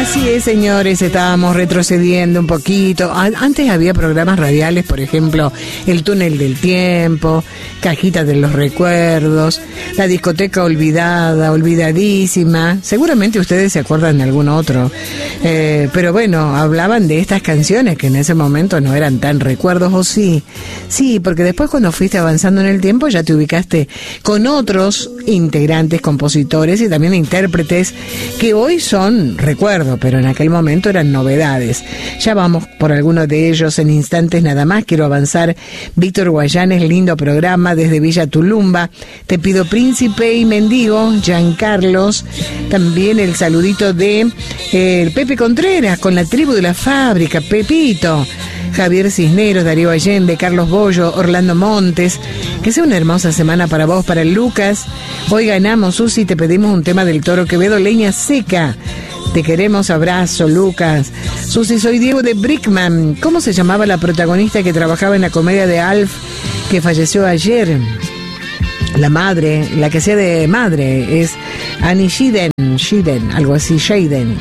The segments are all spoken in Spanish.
Así es, señores, estábamos retrocediendo un poquito. Antes había programas radiales, por ejemplo, El Túnel del Tiempo, Cajita de los Recuerdos, La Discoteca Olvidada, Olvidadísima. Seguramente ustedes se acuerdan de algún otro. Pero bueno, hablaban de estas canciones que en ese momento no eran tan recuerdos, ¿o sí? Sí, porque después cuando fuiste avanzando en el tiempo ya te ubicaste con otros integrantes, compositores y también intérpretes que hoy son recuerdos, pero en aquel momento eran novedades. Ya vamos por algunos de ellos en instantes nada más. Quiero avanzar. Víctor Guayanes, lindo programa desde Villa Tulumba. Te pido Príncipe y Mendigo, Giancarlos. También el saludito de Pepe Contreras con La Tribu de la Fábrica, Pepito. Javier Cisneros, Darío Allende, Carlos Bollo, Orlando Montes. Que sea una hermosa semana para vos, para Lucas. Hoy ganamos, Susi, te pedimos un tema del Toro Quevedo, Leña Seca. Te queremos, abrazo, Lucas. Susi, soy Diego de Brickman. ¿Cómo se llamaba la protagonista que trabajaba en la comedia de Alf, que falleció ayer? La madre, la que hacía de madre, es Annie Shiden, algo así, Shaden.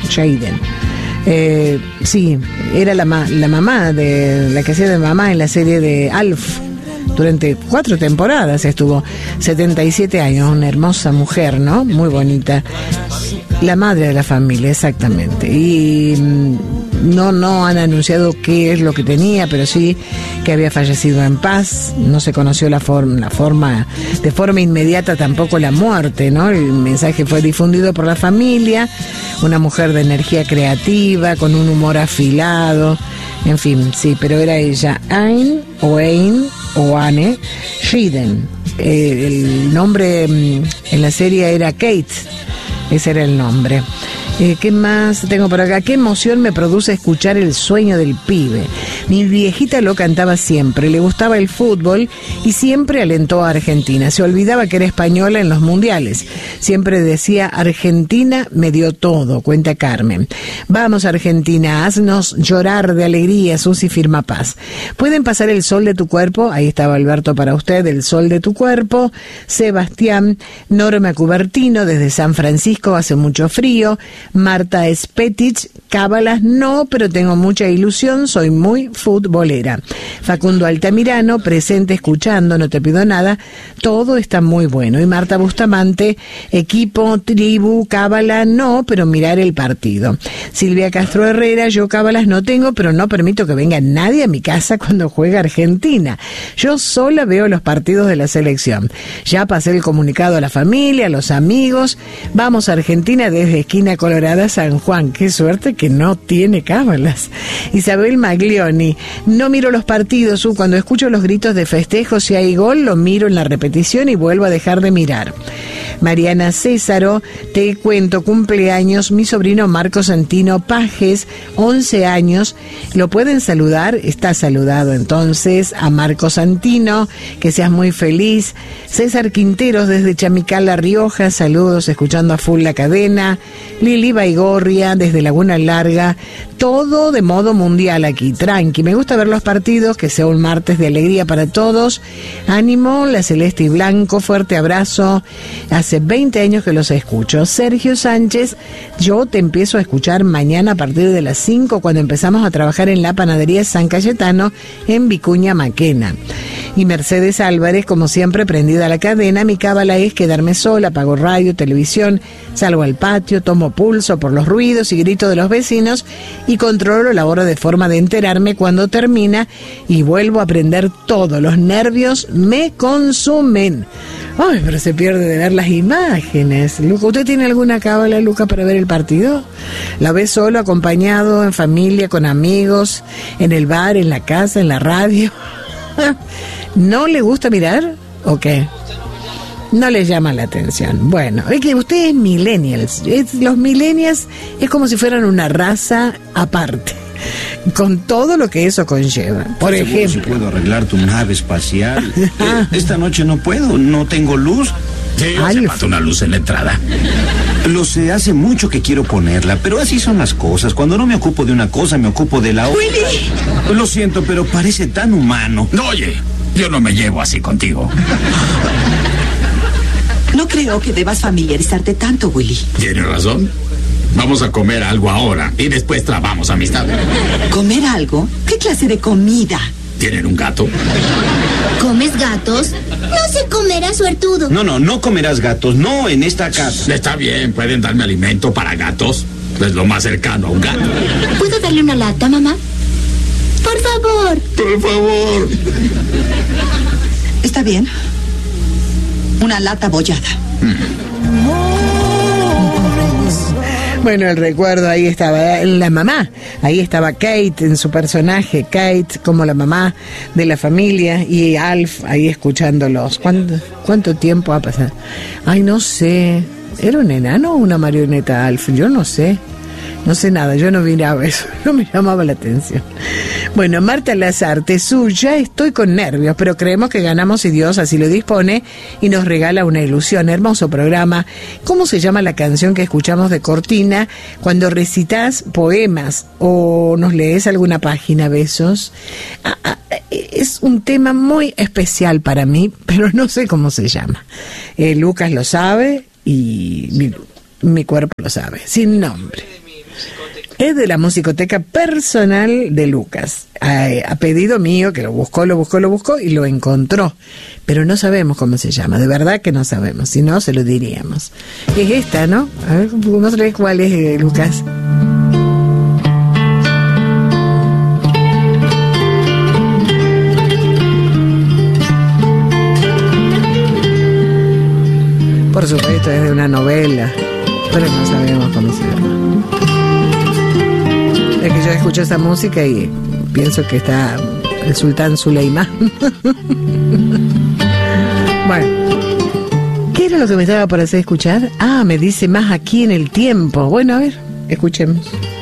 Sí, era la mamá de la que hacía de mamá en la serie de Alf. Durante 4 temporadas estuvo, 77 años, una hermosa mujer, ¿no? Muy bonita. La madre de la familia, exactamente. Y no han anunciado qué es lo que tenía, pero sí que había fallecido en paz. No se conoció de forma inmediata tampoco la muerte, ¿no? El mensaje fue difundido por la familia. Una mujer de energía creativa, con un humor afilado. En fin, sí, pero era ella, Anne Shiden. El nombre en la serie era Kate. Ese era el nombre. ¿Qué más tengo por acá? ¿Qué emoción me produce escuchar El Sueño del Pibe? Mi viejita lo cantaba siempre, le gustaba el fútbol y siempre alentó a Argentina. Se olvidaba que era española en los mundiales. Siempre decía, Argentina me dio todo, cuenta Carmen. Vamos, Argentina, haznos llorar de alegría, Susi Firma Paz. ¿Pueden pasar El Sol de tu Cuerpo? Ahí estaba Alberto para usted, El Sol de tu Cuerpo. Sebastián, Norma Cubertino, desde San Francisco, hace mucho frío. Marta Spetich, cábalas no, pero tengo mucha ilusión, soy muy futbolera. Facundo Altamirano, presente escuchando, no te pido nada, todo está muy bueno. Y Marta Bustamante, equipo, tribu, cábala no, pero mirar el partido. Silvia Castro Herrera, yo cábalas no tengo, pero no permito que venga nadie a mi casa cuando juega Argentina. Yo sola veo los partidos de la selección. Ya pasé el comunicado a la familia, a los amigos. Vamos a Argentina desde esquina Colorada, San Juan. Qué suerte que no tiene cábalas. Isabel Maglioni, no miro los partidos. Cuando escucho los gritos de festejo, si hay gol, lo miro en la repetición y vuelvo a dejar de mirar. Mariana Césaro, te cuento, cumpleaños mi sobrino Marco Santino Pajes, 11 años. ¿Lo pueden saludar? Está saludado entonces a Marco Santino, que seas muy feliz. César Quinteros desde Chamical, La Rioja, saludos, escuchando a full la cadena. Lili Baigorria desde Laguna Larga, todo de modo mundial aquí, tranqui. Me gusta ver los partidos, que sea un martes de alegría para todos. Ánimo, la Celeste y Blanco, fuerte abrazo. Hace 20 años que los escucho. Sergio Sánchez, yo te empiezo a escuchar mañana a partir de las 5 cuando empezamos a trabajar en la panadería San Cayetano en Vicuña Maquena. Y Mercedes Álvarez, como siempre, prendida a la cadena. Mi cábala es quedarme sola, apago radio, televisión, salgo al patio, tomo pulso por los ruidos y gritos de los vecinos y controlo la hora de forma de enterarme cuando termina y vuelvo a aprender todo. Los nervios me consumen. Ay, pero se pierde de ver las imágenes. Luca, ¿usted tiene alguna cábala, Luca, para ver el partido? ¿La ve solo, acompañado, en familia, con amigos, en el bar, en la casa, en la radio? ¿No le gusta mirar o qué? No les llama la atención. Bueno, es que ustedes millennials, los millennials es como si fueran una raza aparte, con todo lo que eso conlleva. Por ejemplo, si puedo arreglar tu nave espacial. Esta noche no puedo, no tengo luz. Sí, hace falta una luz en la entrada. Lo sé, hace mucho que quiero ponerla, pero así son las cosas. Cuando no me ocupo de una cosa, me ocupo de la otra. ¡Willy! Lo siento, pero parece tan humano. No, oye, yo no me llevo así contigo. No creo que debas familiarizarte tanto, Willy. ¿Tienes razón? Vamos a comer algo ahora y después trabamos amistad. ¿Comer algo? ¿Qué clase de comida? ¿Tienen un gato? ¿Comes gatos? No se comerá, suertudo. No comerás gatos, no en esta casa. Está bien, pueden darme alimento para gatos. Es lo más cercano a un gato. ¿Puedo darle una lata, mamá? Por favor. Por favor. Está bien. Una lata bollada. Bueno, el recuerdo, ahí estaba la mamá, ahí estaba Kate en su personaje, Kate como la mamá de la familia, y Alf ahí escuchándolos. ¿Cuánto tiempo ha pasado? Ay, no sé, ¿era un enano o una marioneta Alf? Yo no sé nada, yo no miraba eso, no me llamaba la atención. Bueno, Marta Lazarte, ya estoy con nervios, pero creemos que ganamos si Dios así lo dispone y nos regala una ilusión. Hermoso programa. ¿Cómo se llama la canción que escuchamos de cortina cuando recitas poemas o nos lees alguna página? Besos. Es un tema muy especial para mí, pero no sé cómo se llama. Lucas lo sabe y mi cuerpo lo sabe, sin nombre. Es de la musicoteca personal de Lucas, a pedido mío, que lo buscó y lo encontró, pero no sabemos cómo se llama, de verdad que no sabemos, si no se lo diríamos. Es esta, ¿no? A ver, no sé cuál es, Lucas. Por supuesto, es de una novela, pero no sabemos cómo se llama. Es que yo escucho esa música y pienso que está el sultán Suleimán. Bueno, ¿qué era lo que me estaba por hacer escuchar? Me dice Más aquí en el tiempo. Bueno, a ver, escuchemos.